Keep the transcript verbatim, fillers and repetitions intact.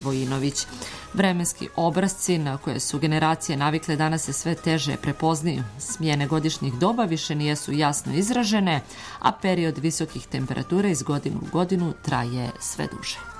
Vojinović. Vremenski obrazci na koje su generacije navikle danas se sve teže prepoznaju. Smjene godišnjih doba više nijesu jasno izražene, a period visokih temperatura iz godine u godinu traje sve duže.